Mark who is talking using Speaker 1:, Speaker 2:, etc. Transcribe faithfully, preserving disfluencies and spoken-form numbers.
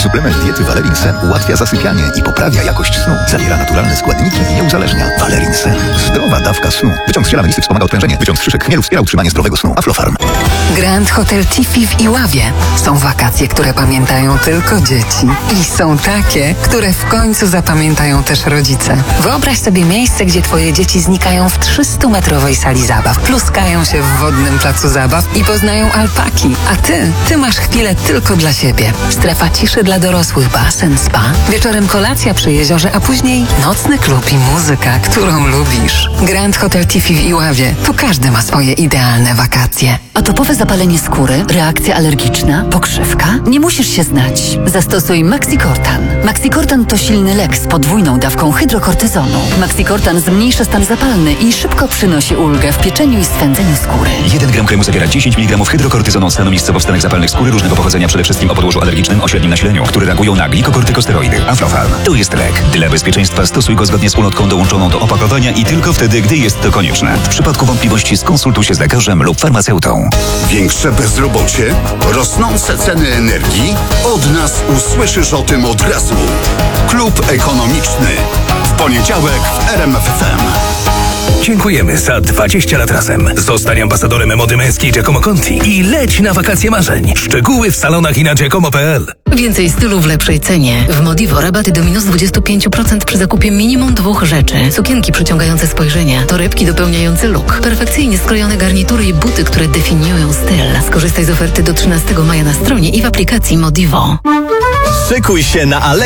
Speaker 1: Suplement diety Valerin Sen ułatwia zasypianie i poprawia jakość snu. Zawiera naturalne składniki i nie uzależnia. Valerin Sen. Zdrowa dawka snu. Wyciąg z ziela melisy wspomaga odprężenie. Wyciąg z szyszek chmielu wspiera utrzymanie zdrowego snu. Aflofarm.
Speaker 2: Grand Hotel Tiffy w Iławie. Są wakacje, które pamiętają tylko dzieci. I są takie, które w końcu zapamiętają też rodzice. Wyobraź sobie miejsce, gdzie twoje dzieci znikają w trzystumetrowej sali zabaw, pluskają się w wodnym placu zabaw i poznają alpaki. A ty, ty masz chwilę tylko dla siebie. Strefa ciszy dla dorosłych, basen, spa. Wieczorem kolacja przy jeziorze, a później nocny klub i muzyka, którą lubisz. Grand Hotel Tiffy w Iławie. Tu każdy ma swoje idealne wakacje.
Speaker 3: Atopowe zapalenie skóry, reakcja alergiczna, pokrzywka? Nie musisz się znać. Zastosuj Maxicortan. Maxicortan to silny lek z podwójną dawką hydrokortyzonu. Maxicortan zmniejsza stan zapalny i szybko przynosi ulgę w pieczeniu i swędzeniu skóry.
Speaker 4: jeden gram kremu zawiera dziesięć miligramów hydrokortyzonu, stanu miejscowowstanek zapalnych skóry różnego pochodzenia, przede wszystkim o podłożu alergicznym o średnim nasileniu, które reagują na glikokortykosteroidy. Aflofarm. To jest lek. Dla bezpieczeństwa stosuj go zgodnie z ulotką dołączoną do opakowania i tylko wtedy, gdy jest to konieczne. W przypadku wątpliwości skonsultuj się z lekarzem lub farmaceutą.
Speaker 5: Większe bezrobocie? Rosnące ceny energii? Od nas usłyszysz o tym od razu. Klub Ekonomiczny. W poniedziałek w R M F F M.
Speaker 6: Dziękujemy za dwadzieścia lat razem. Zostań ambasadorem mody męskiej Giacomo Conti i leć na wakacje marzeń. Szczegóły w salonach i na giacomo kropka p l.
Speaker 7: Więcej stylu w lepszej cenie. W Modivo rabaty do minus dwadzieścia pięć procent przy zakupie minimum dwóch rzeczy. Sukienki przyciągające spojrzenia, torebki dopełniające look, perfekcyjnie skrojone garnitury i buty, które definiują styl. Skorzystaj z oferty do trzynastego maja na stronie i w aplikacji Modivo.
Speaker 8: Szykuj się na Allegro.